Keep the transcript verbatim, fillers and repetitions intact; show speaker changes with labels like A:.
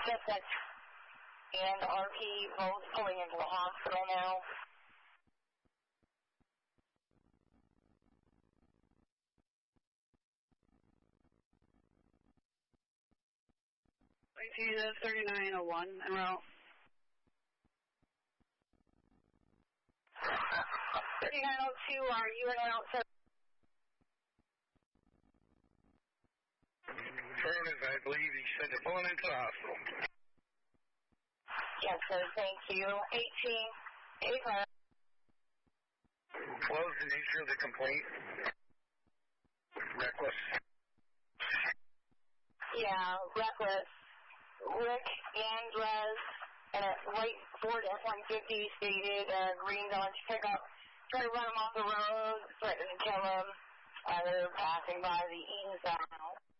A: Suspect and R P both pulling into the hospital now.
B: nineteen thirty-nine oh one, en route.
A: thirty-nine oh two, are you in route, sir?
C: Affirmative, I believe he said they're pulling into the hospital.
A: Yes, sir, thank you. eighteen, eighty-five.
C: What was the nature of the complaint? Reckless.
A: Yeah, reckless. Rick Andres and a white Ford F one fifty stated uh, green Dodge pickup. Tried to run him off the road, threatened to kill him. Uh, they're passing by the Eaton's house.